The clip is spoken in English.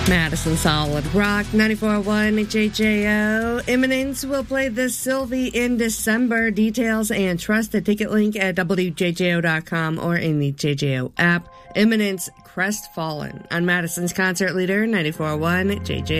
Madison Solid Rock 94.1 JJO. Imminence will play the Sylvie in December. Details and trust the ticket link at WJJO.com or in the JJO app. Imminence Crestfallen on Madison's Concert Leader 94.1 JJO.